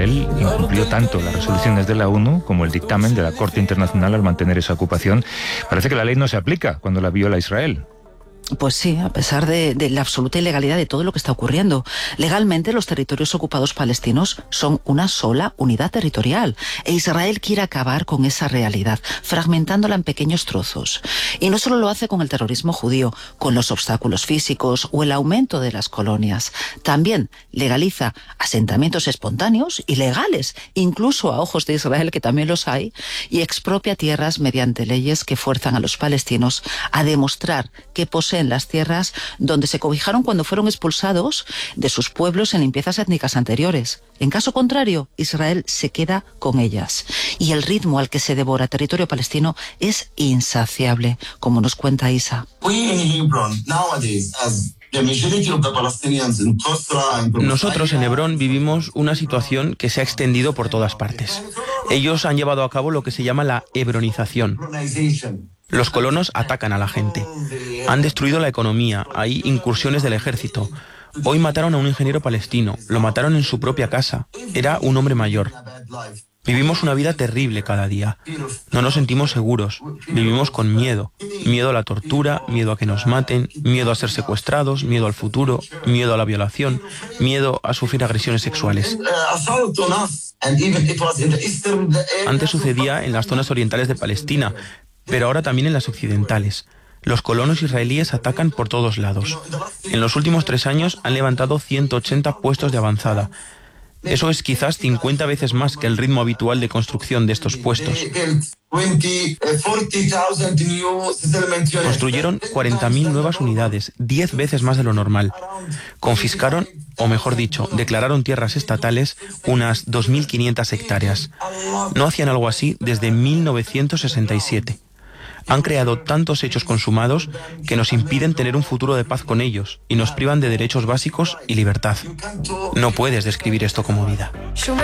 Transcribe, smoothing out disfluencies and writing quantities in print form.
Israel incumplió tanto las resoluciones de la ONU como el dictamen de la Corte Internacional al mantener esa ocupación. Parece que la ley no se aplica cuando la viola Israel. Pues sí, a pesar de la absoluta ilegalidad de todo lo que está ocurriendo. Legalmente, los territorios ocupados palestinos son una sola unidad territorial, e Israel quiere acabar con esa realidad, fragmentándola en pequeños trozos. Y no solo lo hace con el terrorismo judío, con los obstáculos físicos o el aumento de las colonias. También legaliza asentamientos espontáneos y legales, incluso a ojos de Israel, que también los hay, y expropia tierras mediante leyes que fuerzan a los palestinos a demostrar que poseen las tierras donde se cobijaron cuando fueron expulsados de sus pueblos en limpiezas étnicas anteriores. En caso contrario, Israel se queda con ellas. Y el ritmo al que se devora territorio palestino es insaciable, como nos cuenta Isa. Nosotros en Hebrón vivimos una situación que se ha extendido por todas partes. Ellos han llevado a cabo lo que se llama la hebronización. Los colonos atacan a la gente. Han destruido la economía, hay incursiones del ejército. Hoy mataron a un ingeniero palestino, lo mataron en su propia casa. Era un hombre mayor. Vivimos una vida terrible cada día. No nos sentimos seguros. Vivimos con miedo. Miedo a la tortura, miedo a que nos maten, miedo a ser secuestrados, miedo al futuro, miedo a la violación, miedo a sufrir agresiones sexuales. Antes sucedía en las zonas orientales de Palestina, pero ahora también en las occidentales. Los colonos israelíes atacan por todos lados. En los últimos 3 años han levantado 180 puestos de avanzada. Eso es quizás 50 veces más que el ritmo habitual de construcción de estos puestos. Construyeron 40.000 nuevas unidades, 10 veces más de lo normal. Confiscaron, o mejor dicho, declararon tierras estatales unas 2.500 hectáreas. No hacían algo así desde 1967. Han creado tantos hechos consumados que nos impiden tener un futuro de paz con ellos y nos privan de derechos básicos y libertad. No puedes describir esto como vida.